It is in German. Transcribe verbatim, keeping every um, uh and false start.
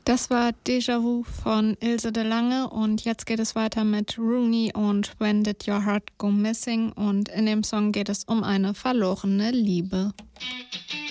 Das war Déjà-vu von Ilse de Lange und jetzt geht es weiter mit Rooney und When Did Your Heart Go Missing und in dem Song geht es um eine verlorene Liebe.